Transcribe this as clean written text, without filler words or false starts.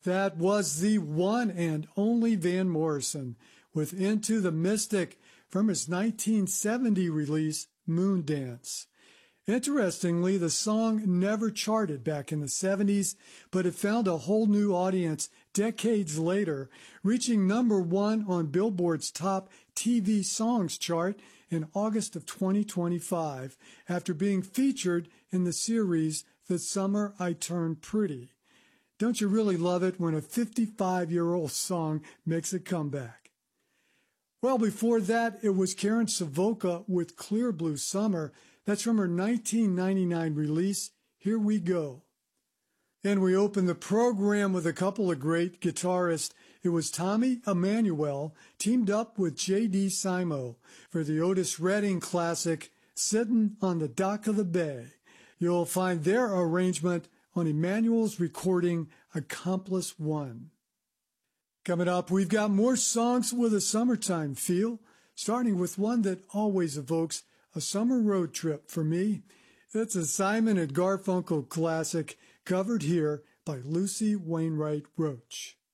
That was the one and only Van Morrison with Into the Mystic from his 1970 release, Moondance. Interestingly, the song never charted back in the 70s, but it found a whole new audience decades later, reaching #1 on Billboard's top TV songs chart in August of 2025 after being featured in the series The Summer I Turned Pretty. Don't you really love it when a 55-year-old song makes a comeback? Well, before that, it was Karen Savoca with Clear Blue Summer. That's from her 1999 release, Here We Go. And we opened the program with a couple of great guitarists. It was Tommy Emmanuel teamed up with J.D. Simo for the Otis Redding classic, Sittin' on the Dock of the Bay. You'll find their arrangement on Emmanuel's recording, Accomplice One. Coming up, we've got more songs with a summertime feel, starting with one that always evokes a summer road trip for me. It's a Simon and Garfunkel classic covered here by Lucy Wainwright Roach.